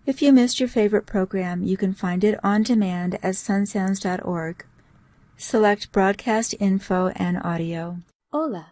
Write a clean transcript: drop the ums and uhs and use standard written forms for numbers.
If you missed your favorite program, you can find it on demand at sunsounds.org. Select Broadcast Info and Audio. Hola,